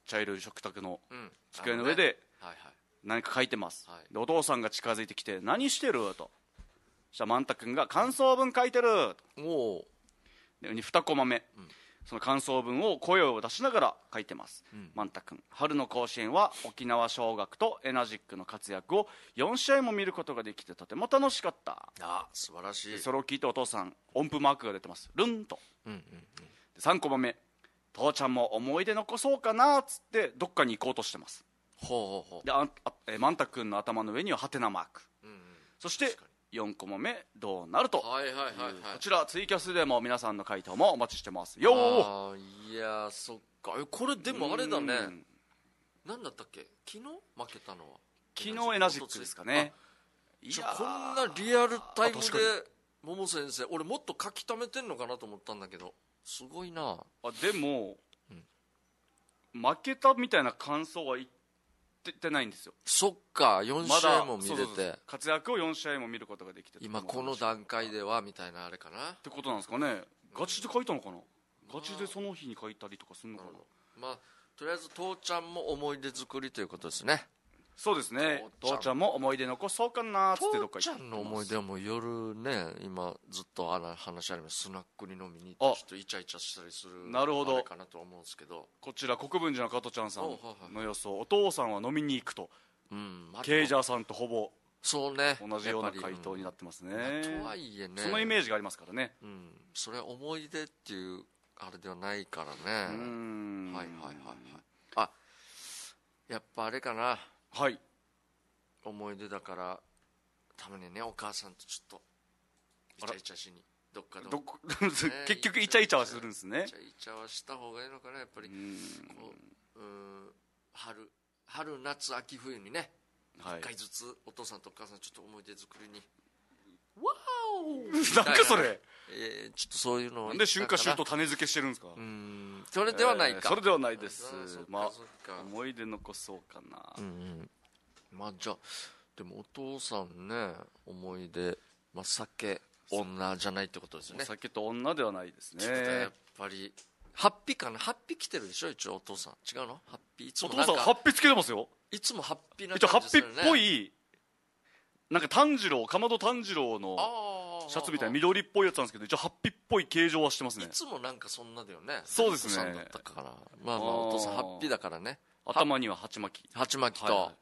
茶色い食卓のうん机の上ではいはい何か書いてます、 はいでお父さんが近づいてきて何してると、そしたら万太君が感想文書いてると。 おおで2コマ目、その感想文を声を出しながら書いてます、万太君、春の甲子園は沖縄尚学とエナジックの活躍を4試合も見ることができてとても楽しかった。 あ素晴らしいそれを聞いてお父さん音符マークが出てます、ルンと。 うんうんで3コマ目、父ちゃんも思い出残そうかなっつってどっかに行こうとしてます。 ほうほうほで万太君の頭の上にはハテナマーク、 ううんうんそして4コマ目どうなると、 はいはいはいはいこちらツイキャスでも皆さんの回答もお待ちしてますよー。 あーいやそっかこれでもあれだねなんだったっけ昨日負けたのは昨日エナジックですかね。いやこんなリアルタイムで確かに桃先生俺もっと書き溜めてんのかなと思ったんだけどすごいなでも、負けたみたいな感想は言ってないんですよ。 そっか4 まだ試合も見れて、 そう活躍を4試合も見ることができて、 今この段階ではみたいなあれかなってことなんですかね。ガチで書いたのかな、ガチでその日に書いたりとかするのかな。 まあとりあえず父ちゃんも思い出作りということですね。 そうですね、父ちゃんも思い出残そうかなっつってどっか父ちゃ行ってんの思い出はもう夜ね今ずっと話ありますスナックに飲みに行ってちょっとイチャイチャしたりするなるほどあれかなと思うんですけど、 こちら国分寺の加トちゃんさんおはいはいの予想、お父さんは飲みに行くと、 まあケイジャーさんとほぼそうね同じようなやっぱり回答になってますね、 とはいえねそのイメージがありますからね。 それは思い出っていうあれではないからね。はいはいはいはいあやっぱあれかな、 はい思い出だからたまにねお母さんとちょっとイチャイチャしにどっかで結局イチャイチャはするんですね。 イチャイチャはした方がいいのかなやっぱりこう春夏秋冬にねはい 1回ずつお父さんとお母さんちょっと思い出作りにワーなんかそれ、 ちょっとそういうのをなんで春夏秋冬と種付けしてるんですか。 それではないか、 それではないです。 そっかまあそっか思い出残そうかな、 まあじゃあでもお父さんね思い出、まあ、酒女じゃないってことですよね。 お酒と女ではないですね。 やっぱりハッピーかな、ハッピー来てるでしょ一応お父さん。違うのハッピーいつおもなんか父さんハッピーつけてますよ。 いつもハッピーな一応ハッピ感じするね。 ーっぽいなんか炭治郎、かまど炭治郎のシャツみたいな緑っぽいやつなんですけど、一応ハッピーっぽい形状はしてますね。 いつもなんかそんなだよね。 そうですね。 お父さんだったからまあまあお父さんハッピーだからね。 頭には鉢巻き、 鉢巻きと、 はいはい、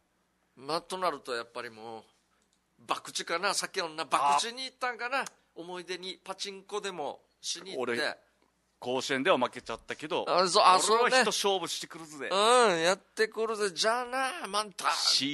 まあとなるとやっぱりもう博打かな、酒女博打に行ったんかな、思い出にパチンコでもしに行って。 甲子園では負けちゃったけど、 そう俺は人勝負してくるぜ、 やってくるぜ、じゃあなマンタ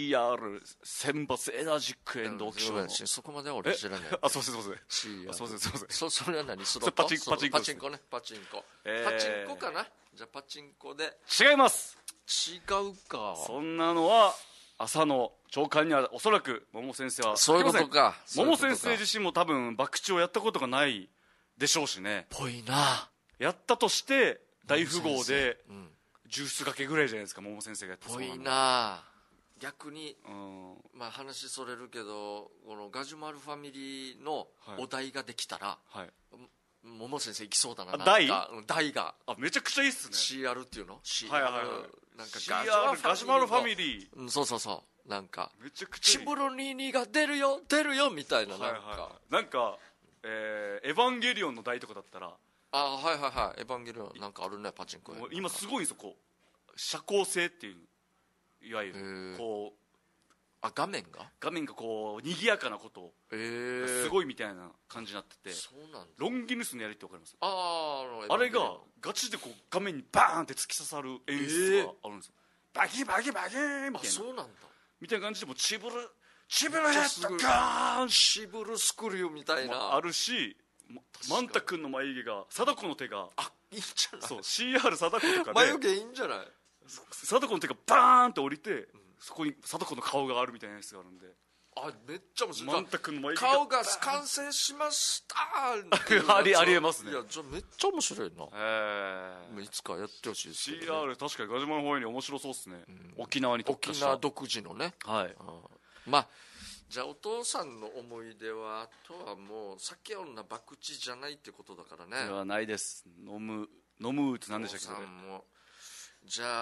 CR 選抜エナジックエンドオークション、 そこまでは俺知らない。 すいませんすいませんそれは何スロットパチンコパチンコね、パチンコかな。じゃあパチンコで違います。 違うか。 そんなのは朝の朝刊にはおそらく桃先生はそういうことか。 桃先生自身も多分博打をやったことがないでしょうしね。 ぽいな。 やったとして大富豪でジュース掛けぐらいじゃないですか、桃先生がやったそうなの。 ぽいな。逆にまあ話それるけどこのガジュマルファミリーのお題ができたら、桃先生行きそうだな。題がめちゃくちゃいいっすね。 CR っていうの CR、 はいはいはい、 なんか CR ガジュマルファミリー、そうなんかめちゃくちゃいい。 チブロニーニが出るよみたいな、 なんかエヴァンゲリオンの題とかだったらエヴァンゲリオンなんかあるね、パチンコ今すごいんですよ、こう社交性っていう、いわゆるこう画面がこう賑やかなことすごいみたいな感じになってて、 そうなんだ。 ロンギヌスのやりって分かります？ あれがガチでこう画面にバーンって突き刺さる演出があるんですよ。バキバキバキーンみたいな、 そうなんだみたいな感じで、もうチブルヘッドガーンシブルスクリューみたいなあるし、マンタ君の眉毛が貞子の手がいいんじゃない。 そう CR 貞子とかで眉毛いいんじゃない。 貞子の手がバーンって降りて、そこに貞子の顔があるみたいなやつがあるんで、 めっちゃ面白い。 マンタ君の眉毛顔が完成しましたありえますね。 いやじゃあめっちゃ面白いな。いつかやってほしいですけどね。 CR 確かにガジュマルファミリー面白そうっすね、沖縄に特化した沖縄独自のね。まあじゃあお父さんの思い出はあとはもう酒女博打じゃないってことだからね。 ではないです。飲むって何でしたっけ。 じゃあ